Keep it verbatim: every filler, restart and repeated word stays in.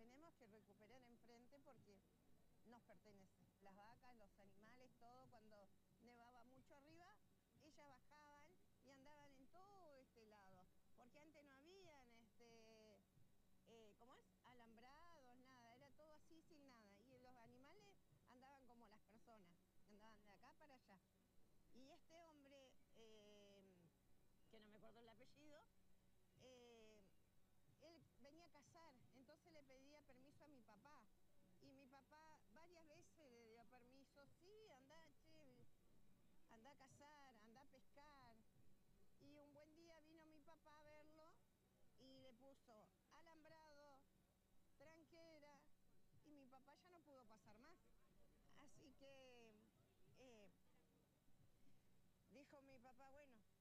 tenemos que recuperar enfrente porque nos pertenece. Las vacas, los animales, todo, cuando nevaba mucho arriba, ellas bajaban y andaban en todo este lado. Porque antes no habían, este, eh, ¿cómo es? Alambrados, nada, era todo así sin nada. Y los animales andaban como las personas, andaban de acá para allá. Y este hombre, eh, que no me acuerdo el apellido, eh, él venía a cazar, entonces le pedía permiso a mi papá. Y mi papá varias veces le dio permiso, sí, anda, che, anda a cazar, anda a pescar. Y un buen día vino mi papá a verlo y le puso alambrado, tranquera, y mi papá ya no pudo pasar más. Así que eh, dijo mi papá, bueno,